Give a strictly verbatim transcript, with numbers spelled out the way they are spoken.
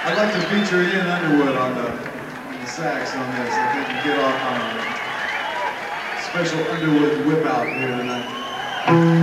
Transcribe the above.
I'd like to feature Ian Underwood on the, the sax on this. I think we get off on a special Underwood whip out here tonight.